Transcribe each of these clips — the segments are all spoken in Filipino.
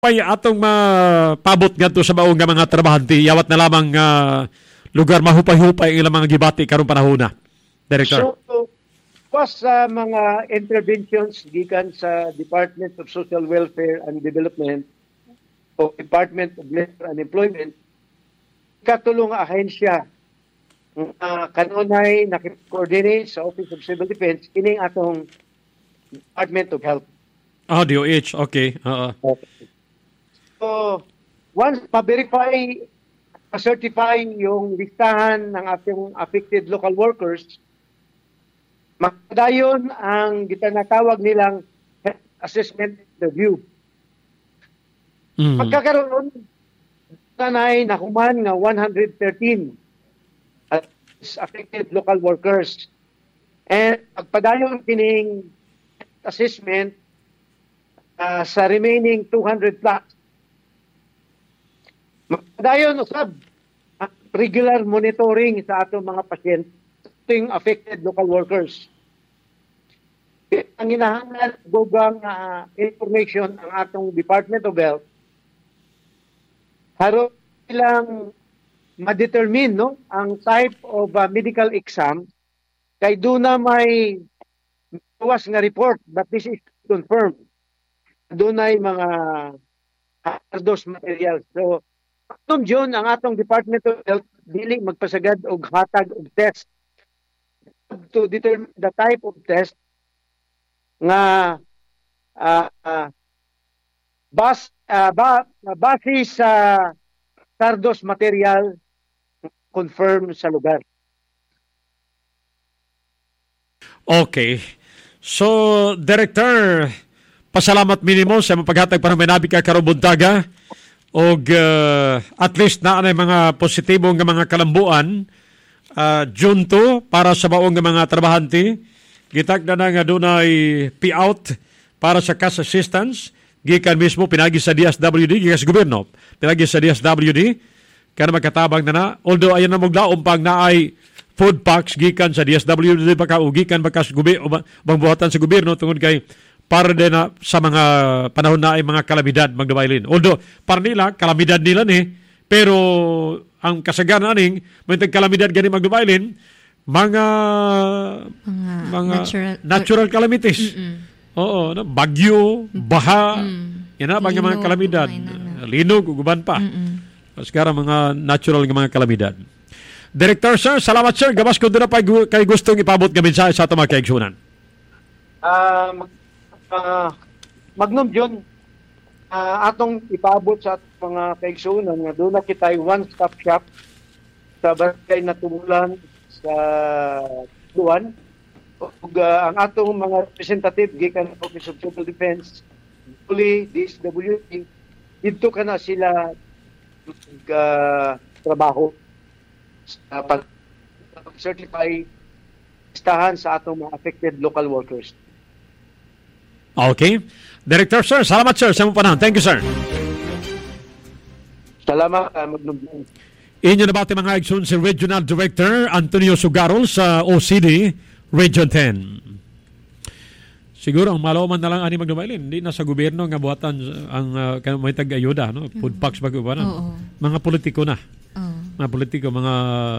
Pay atong mapabot ngadto sa maong nga mga trabahante yawat na lamang lugar mahupay-hupay ang ilang mga gibati karong panahon na. Director. So, was sa mga interventions gikan sa Department of Social Welfare and Development o Department of Labor and Employment, katulong ahensya kanunay nakikoordinate sa Office of Civil Defense kining atong Department of Health. DOH, okay. Okay. So, once ma-verify, ma-certify yung listahan ng ating affected local workers, makadayon ang gitanatawag nilang health assessment review. Pagkakaroon, tanay nakuman nga 113 affected local workers. And pagpadayon kining assessment sa remaining 200 plus, dayon usab regular monitoring sa atong mga pasyente, ating affected local workers. Ang hinahanglan dugang information ang atong Department of Health haro ilang ma-determine ang type of medical exam kay do na may tuwas nga report but this is confirmed. Dunay mga hazardous materials. So atong June, ang atong Department of Health dili magpasagad og hatag og test to determine the type of test nga base sa hazardous material confirm sa lugar. Okay. So, Director, pasalamat minimo sa paghatag para may nabi ka karong buntaga. Og at least na anay mga positibo nga mga kalambuan June 2 para sa maong nga mga trabahante. Gitag na nga dunay payout para sa cash assistance gikan mismo pinagi sa DSWD gikan sa gobyerno. Pinagi sa DSWD kana magkatabang na although ayan na maglaom pag naay food packs gikan sa DSWD baka gikan baka sa gobyerno bangbuhatan sa gobyerno tungod kay para din na sa mga panahon na ay mga kalamidad magdubaylin. Although, para nila, kalamidad nila pero ang kasagaran aning, may kalamidad gani magdubaylin, mga natural calamities. Oo, bagyo, baha, yan na, mga kalamidad. Linog, uguban pa. Sigara mga natural nga mga kalamidad. Director, sir, salamat sir. Gabas ko doon na pa kay gustong ipabot gamin sa itong mga kaigsunan. Magnum John, atong ipabot sa mga kaigsunan nga doon na kita'y one-stop shop sa barangay na tumulan sa Luan. Ug ang atong mga representative gikan Office of Civil Defense, Puli, DSWD, dito ka na sila trabaho sa pag-certify listahan sa atong mga affected local workers. Okay. Director, sir, salamat sir sa mong panahon. Thank you, sir. Salamat, Magnum. Inyo na bati mga igsoon si Regional Director Antonio Sugarol sa OCD Region 10. Siguro ang malaman na lang ani magdumailin, hindi na sa gobyerno nga buhatan ang may tag-ayuda, no? Food packs bago ba na? Mga politiko na. Mga politiko, mga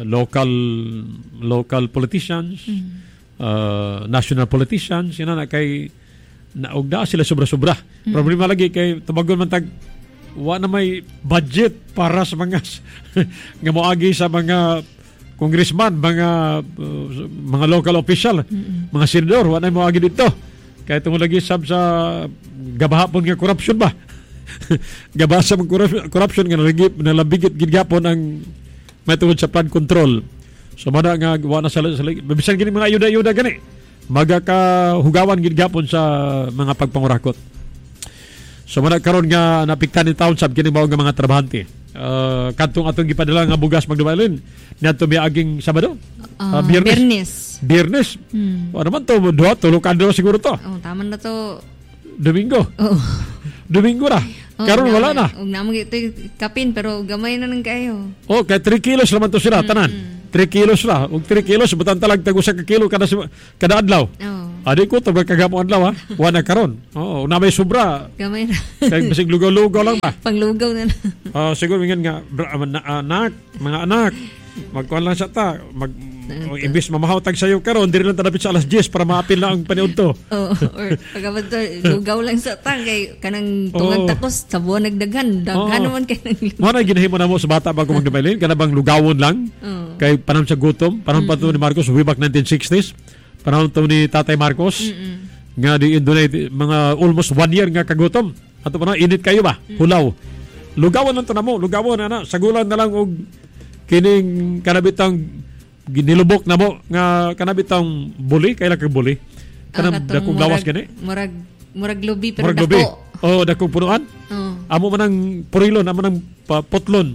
local politicians, national politicians, yun na kay naugda sila sobra-sobra. Problema lagi kay tubagon man tag wa na may budget para sa mga nga moagi sa mga congressman, mga local official, mga senador, wa na moagi dito. Kay tungod lagi sab sa gabahapon nga corruption ba. Gabasa ng corruption nga nalabigit gidgapon ang may tungod sa flood control. So mana nga wa na sa bisan gini mga ayuda-ayuda gani. Magakahugawan gidgapon sa mga pagpangurakot. So man karon nga napiktan ni taon sab kini mao nga mga trabahante. Kadtong atong gipadala nga bugas magdubaylin niadto miaging Sabado. Biyernes. Ano man to, tulo kando siguro to. Tama na to. Domingo. Domingo na. Karon wala na. Ug namo gito kapin pero gamay na nang kayo. Kay 3 kilos naman to sila tanan. 3 kilos na. Og 3 kilos, butang talag tag usa ka kilo kada adlaw. Adi ko, tabag kagamo adlaw ha. Wala karon. Oo, na may sobra. Gamay na. Kaya basig lugaw-lugaw lang ba? Panglugaw na. Siguro mingan nga, mga anak, magkuhan lang siya ta. Imbis mamahaw tag sayo karon, diri lang tanapit sa alas 10 para maapil lang ang paniud to. Or pagkabad to, lugaw lang sa ta. Kay kanang tungang takos, sa buwan nagdaghan. Daghan naman kayo nang Mga ginahimo na mo sa bata bago magdabailin, kana bang lugawon lang? Kay panahon sa gutom, panahon pa to ni Marcos, way back 1960s. Panahon to ni Tatay Marcos. Nga di Indonesia, mga almost 1 year nga kagutom. Ato pa na, init kayo ba? Hulaw. Lugawon lang to na mo. Lugawon na sagulan na lang og kining kanabitang ginilubok na mo nga kanabitang buli. Kailan kag buli? Kanang dakong lawas gani? Murag lubi pero murag dako. Oh, dakong punuan. Amo man ang purilon, amo nang potlon.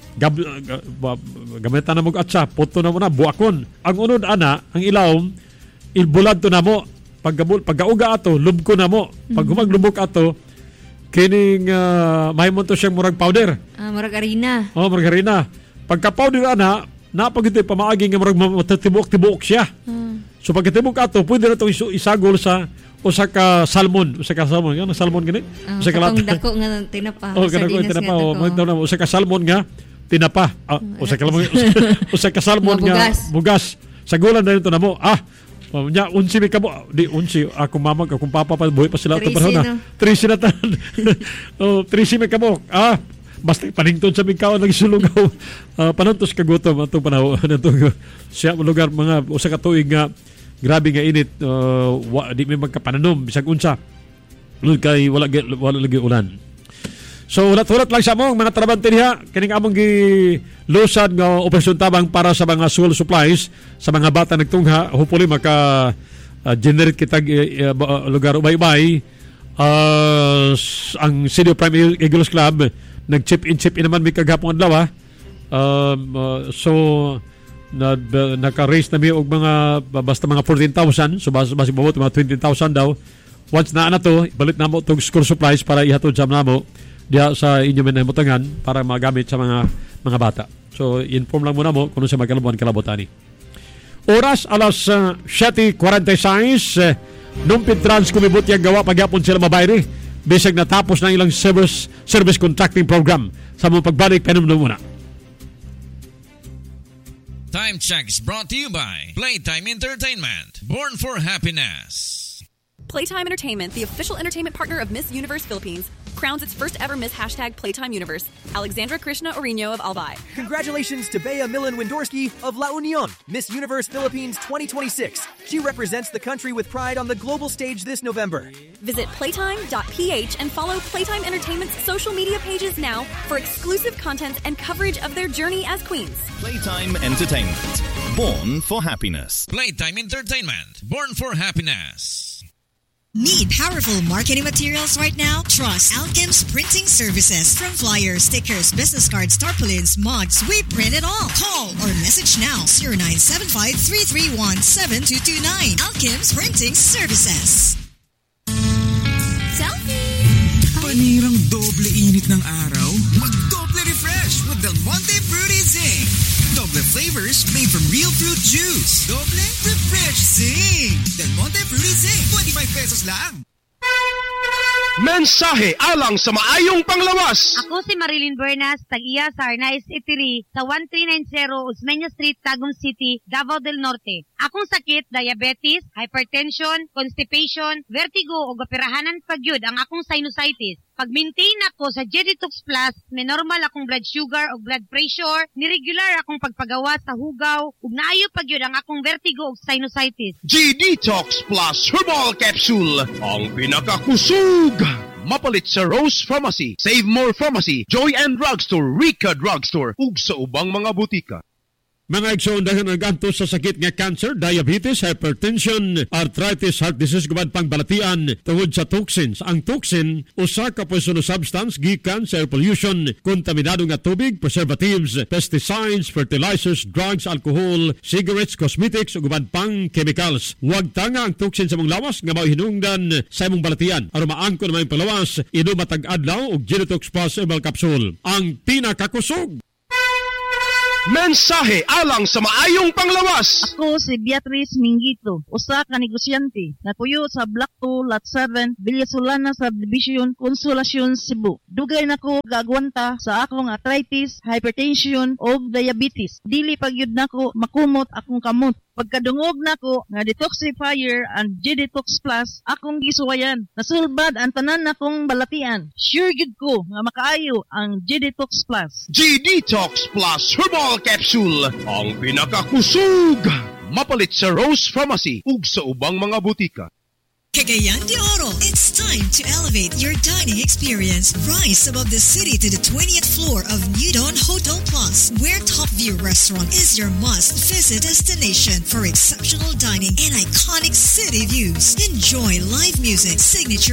Gamitan na mo atsa, potlo na mo na, buakon. Ang unod ana, ang ilawom, ilbulad to na mo. Pagkauga ato, lubko na mo. Pag humaglubok ato, kining may mo to siyang murag powder. Murag harina. Oh, murag harina. Pagka-powder ana, napag ito pamaagi nga murag matatibok-tibok siya. So pagkatibok ato, pwede na itong isagol sa usa ka salmon. Yan, salmon gani? Usa ka dako nga tinapa. Oh, kanako tinapa. Usa ka salmon nga tinapa. Usa ka salmon nga bugas. Sagulan na ito na mo. Nya unsi mi kamo di unsi ako mamag akong papa pa buhi pa sila to pero na 13 na tan. 13 mi kamo. Basta panington sa mingkaw ng sulugaw. Panantos kagutom atong panahon natong siya lugar mga usa ka tuig nga grabe nga init. Di may magkapananom bisag unsa. Kay wala lagi ulan. So ulat-ulat lang sa mong mga trabante niya kining among gilusad nga operasyon tabang para sa mga school supplies sa mga bata nagtungha. Hopefully maka generate kita lugar ubay-ubay. Ang City of Prime Eagles Club nag-chip in naman may kagapong adlaw. So naka-raise na mi og mga basta mga 14,000. So basi mabot mga 20,000 daw. Once na to, ibalit na mo itong school supplies para ihatod sa namo diya sa inyo minamutangan para magamit sa mga bata. So, inform lang muna mo kung sa magkalabuan kalabotani. Oras, alas 7:46. Numpit trans kumibot yung gawa pagyapon sila mabayri. Bisag natapos ng ilang service contracting program. Sa mga pagbalik, penumdum muna. Time check is brought to you by Playtime Entertainment. Born for happiness. Playtime Entertainment, the official entertainment partner of Miss Universe Philippines, crowns its first ever Miss #Playtime Universe, Alexandra Krishna Orino of Albay. Congratulations to Bea Millen Windorski of La Union, Miss Universe Philippines 2026. She represents the country with pride on the global stage this November. Visit playtime.ph and follow Playtime Entertainment's social media pages now for exclusive content and coverage of their journey as queens. Playtime Entertainment, born for happiness. Playtime Entertainment, born for happiness. Need powerful marketing materials right now? Trust Alchem's Printing Services. From flyers, stickers, business cards, tarpaulins, mugs, we print it all. Call or message now 0975-331-7229. Alchem's Printing Services. Selfie! Panirang doble init ng araw? Mag-doble refresh with Del Monte Fruity Zing. Doble flavors made from real fruit juice. Doble refresh zing. Del Monte Fruity Zing. 25 pesos lang. Mensahe alang sa maayong panglawas. Ako si Marilyn Bernas, tag-iya sa Arnaiz Eatery sa 1390 Osmeña Street, Tagum City, Davao del Norte. Akong sakit, diabetes, hypertension, constipation, vertigo o gapirahanan pagyud ang akong sinusitis. Pag-maintain ako sa J-Detox Plus, may normal akong blood sugar o blood pressure, niregular akong pagpagawa sa hugaw, ug naayo pagyud ang akong vertigo o sinusitis. J-Detox Plus Herbal Capsule, ang pinakakusog. Mapalit sa Rose Pharmacy, Save More Pharmacy, Joy and Drugstore, Rica Drugstore, ug sa ubang mga butika. Mga igsoondahan ang gantos sa sakit nga cancer, diabetes, hypertension, arthritis, heart disease, gubad pang balatian tungod sa toxins. Ang toxin, usa ka poisonous substance gikan sa air pollution, kontaminado nga tubig, preservatives, pesticides, fertilizers, drugs, alcohol, cigarettes, cosmetics, ug gubad pang chemicals. Huwag tanga ang toxin sa mong lawas nga mauhinungdan sa imong balatian. Aron maangkon na may palawas, inom matag adlaw og J-Detox Plus Herbal Capsule. Ang pinakakusog. Mensahe alang sa maayong panglawas. Ako si Beatrice Mingito, usa ka negosyante na puyo sa Block 2, Lot 7, Villasolana Subdivision, Consolacion, Cebu. Dugay nako gagwanta sa akong arthritis, hypertension o diabetes. Dili pagyud nako makumot akong kamot. Pagkadungog nako nga detoxifier and G-Detox Plus akong gisuwayan. Nasulbad ang tanan nakong balatian. Sure gid ko nga makaayo ang G-Detox Plus. G-Detox Plus Herbal Capsule, ang pinakakusog. Mapalit sa Rose Pharmacy ug sa ubang mga butika. Cagayan de Oro, it's time to elevate your dining experience. Rise above the city to the 20th floor of New Dawn Hotel Plus, where Top View Restaurant is your must-visit destination for exceptional dining and iconic city views. Enjoy live music, signature